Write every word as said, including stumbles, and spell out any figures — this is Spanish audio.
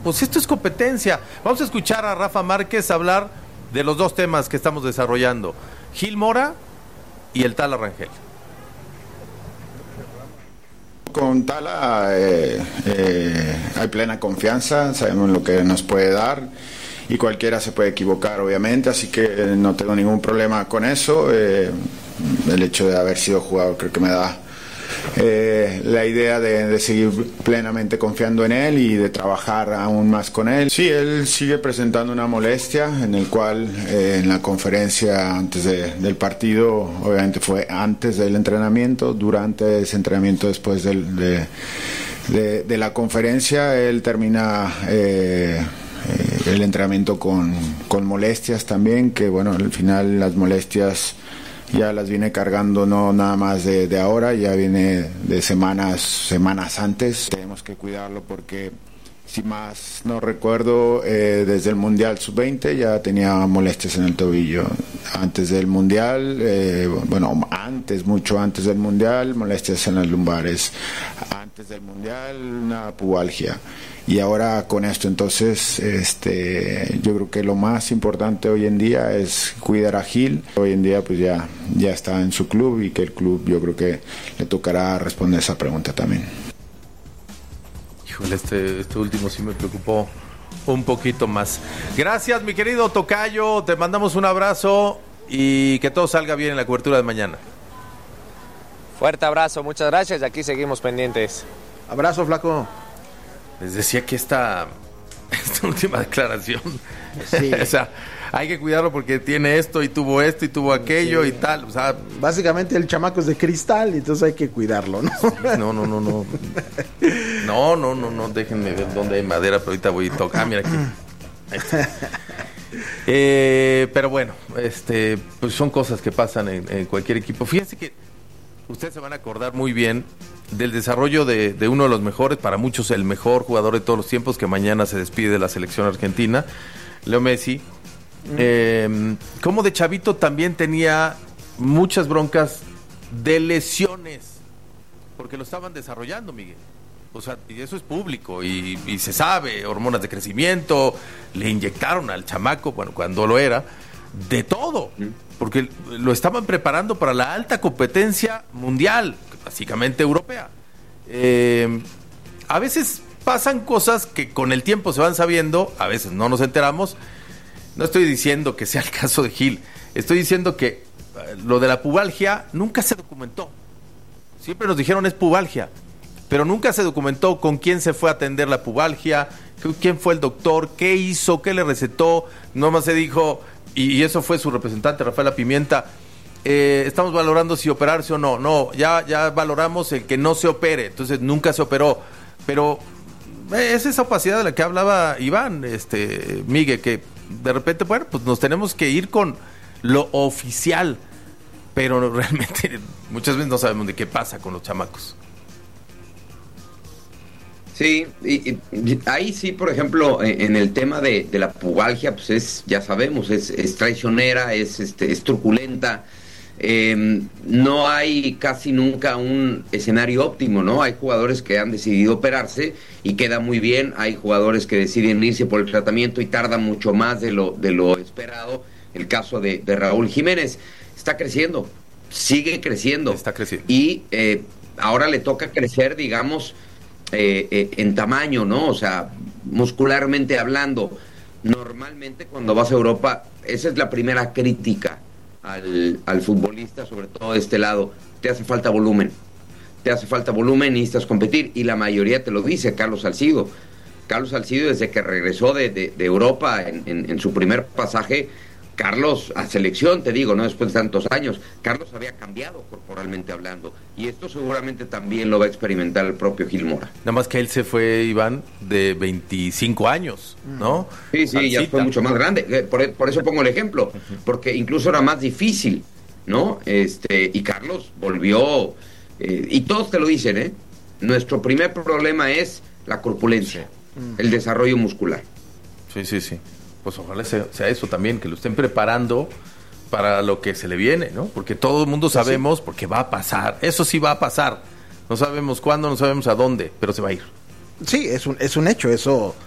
pues esto es competencia. Vamos a escuchar a Rafa Márquez hablar de los dos temas que estamos desarrollando, Gil Mora y el Tala Rangel. Con Tala eh, eh, hay plena confianza, sabemos lo que nos puede dar y cualquiera se puede equivocar obviamente, así que no tengo ningún problema con eso. Eh, el hecho de haber sido jugador creo que me da eh, la idea de, de seguir plenamente confiando en él y de trabajar aún más con él. Sí, él sigue presentando una molestia en el cual eh, en la conferencia antes de, del partido, obviamente fue antes del entrenamiento, durante ese entrenamiento, después del, de, de, de la conferencia, él termina eh, eh, el entrenamiento con, con molestias también, que bueno, al final las molestias ya las viene cargando no nada más de, de ahora, ya viene de semanas semanas antes. Tenemos que cuidarlo porque, si más no recuerdo, eh, desde el Mundial sub veinte ya tenía molestias en el tobillo. Antes del Mundial, eh, bueno, antes, mucho antes del Mundial, molestias en las lumbares. Antes del Mundial, una pubalgia. Y ahora con esto, entonces, este, yo creo que lo más importante hoy en día es cuidar a Gil. Hoy en día, pues ya, ya está en su club y que el club, yo creo que le tocará responder esa pregunta también. Híjole, este, este último sí me preocupó un poquito más. Gracias, mi querido tocayo, te mandamos un abrazo y que todo salga bien en la cobertura de mañana. Fuerte abrazo, muchas gracias y aquí seguimos pendientes. Abrazo, flaco. Les decía que esta, esta última declaración, sí. O sea, hay que cuidarlo porque tiene esto y tuvo esto y tuvo aquello, sí, y tal, o sea, básicamente el chamaco es de cristal y entonces hay que cuidarlo, ¿no? Sí, no, no, no, no. No, no, no, no, déjenme ver dónde hay madera, pero ahorita voy a tocar. Ah, mira aquí. Ahí está. Eh, pero bueno, este, pues son cosas que pasan en, en cualquier equipo. Fíjense que ustedes se van a acordar muy bien del desarrollo de, de uno de los mejores, para muchos el mejor jugador de todos los tiempos, que mañana se despide de la selección argentina, Leo Messi. Mm. Eh, como de chavito también tenía muchas broncas de lesiones, porque lo estaban desarrollando, Miguel. O sea, y eso es público y, y se sabe, hormonas de crecimiento, le inyectaron al chamaco, bueno, cuando lo era, de todo, porque lo estaban preparando para la alta competencia mundial, básicamente europea. Eh, a veces pasan cosas que con el tiempo se van sabiendo, a veces no nos enteramos. No estoy diciendo que sea el caso de Gil, estoy diciendo que lo de la pubalgia nunca se documentó. Siempre nos dijeron es pubalgia, pero nunca se documentó con quién se fue a atender la pubalgia, quién fue el doctor, qué hizo, qué le recetó. Nomás se dijo, y, y eso fue su representante, Rafaela Pimienta, eh, estamos valorando si operarse o no. No, ya, ya valoramos el que no se opere, entonces nunca se operó. Pero eh, es esa opacidad de la que hablaba Iván, este, Miguel, que de repente, bueno, pues nos tenemos que ir con lo oficial, pero realmente muchas veces no sabemos de qué pasa con los chamacos. Sí, y, y, ahí sí, por ejemplo, en el tema de, de la pubalgia, pues es, ya sabemos, es, es traicionera, es, este, es truculenta, eh, no hay casi nunca un escenario óptimo, ¿no? Hay jugadores que han decidido operarse y queda muy bien, hay jugadores que deciden irse por el tratamiento y tardan mucho más de lo, de lo esperado. El caso de, de Raúl Jiménez está creciendo, sigue creciendo. Está creciendo. Y eh, ahora le toca crecer, digamos, Eh, eh, en tamaño, ¿no? O sea, muscularmente hablando. Normalmente cuando vas a Europa, esa es la primera crítica al, al futbolista, sobre todo de este lado. Te hace falta volumen. Te hace falta volumen, necesitas competir. Y la mayoría te lo dice, Carlos Salcido. Carlos Salcido, desde que regresó de, de, de Europa en, en, en su primer pasaje, Carlos, a selección, te digo, no después de tantos años, Carlos había cambiado corporalmente hablando, y esto seguramente también lo va a experimentar el propio Gil Mora. Nada más que él se fue, Iván, de veinticinco años, ¿no? Sí, sí, Salsita. Ya fue mucho más grande, por, por eso pongo el ejemplo, porque incluso era más difícil, ¿no? Este, y Carlos volvió, eh, y todos te lo dicen, ¿eh? Nuestro primer problema es la corpulencia, sí. El desarrollo muscular. Sí, sí, sí. Pues ojalá sea, sea eso también, que lo estén preparando para lo que se le viene, ¿no? Porque todo el mundo sabemos, porque va a pasar, eso sí va a pasar. No sabemos cuándo, no sabemos a dónde, pero se va a ir. Sí, es un, es un hecho, eso